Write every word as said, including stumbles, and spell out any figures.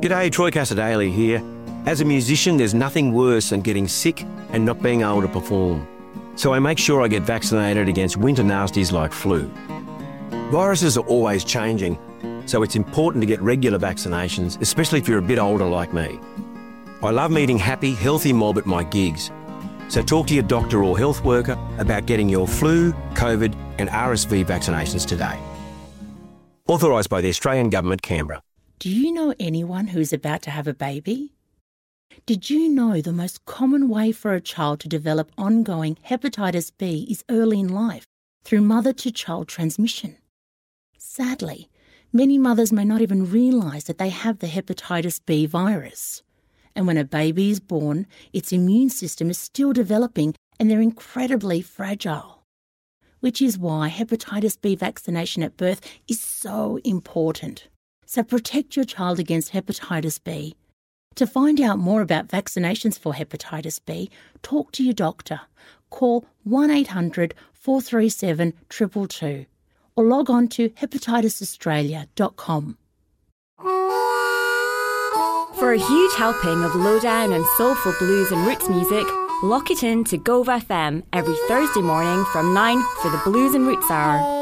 G'day, Troy Cassadaly here. As a musician, there's nothing worse than getting sick and not being able to perform. So I make sure I get vaccinated against winter nasties like flu. Viruses are always changing, so it's important to get regular vaccinations, especially if you're a bit older like me. I love meeting happy, healthy mob at my gigs. So talk to your doctor or health worker about getting your flu, COVID and R S V vaccinations today. Authorised by the Australian Government, Canberra. Do you know anyone who's about to have a baby? Did you know the most common way for a child to develop ongoing hepatitis B is early in life, through mother-to-child transmission? Sadly, many mothers may not even realise that they have the hepatitis B virus. And when a baby is born, its immune system is still developing and they're incredibly fragile. Which is why hepatitis B vaccination at birth is so important. So protect your child against hepatitis B. To find out more about vaccinations for hepatitis B, talk to your doctor. Call one eight hundred, four three seven, two two two or log on to hepatitis australia dot com. For a huge helping of lowdown and soulful blues and roots music, lock it in to Gove F M every Thursday morning from nine for the Blues and Roots Hour.